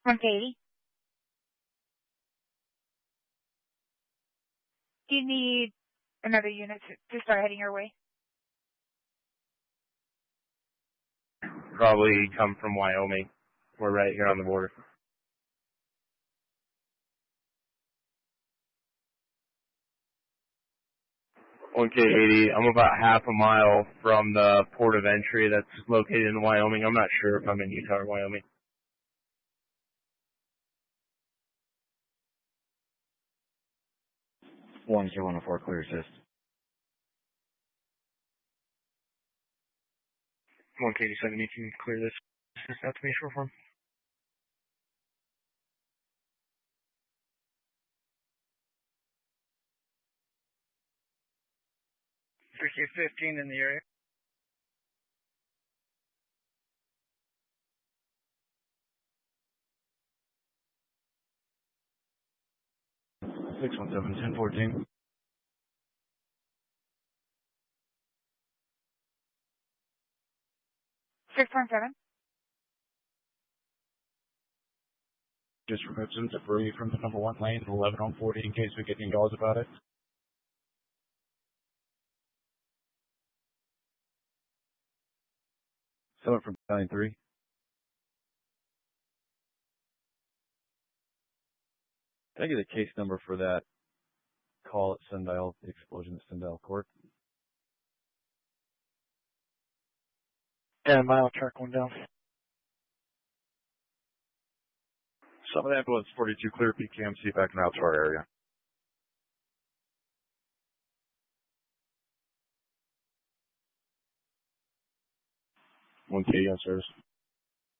1K80. Do you need another unit to start heading your way? Probably come from Wyoming. We're right here on the border. 1K80. I'm about half a mile from the port of entry that's located in Wyoming. I'm not sure if I'm in Utah or Wyoming. 1K104, clear assist. 1K87, you can clear this out to me, short form. .3K15 in the area. Six 1014. Six 17. Just remove some debris from the number 1 lane, 11 on 40, in case we get any calls about it. Someone from Battalion 3. Can I get a case number for that call at Sundial, the explosion at Sundial Court? 10 mile, track 1 down. Summit Ambulance 42, clear PKMC back in out to our area. 1K on service.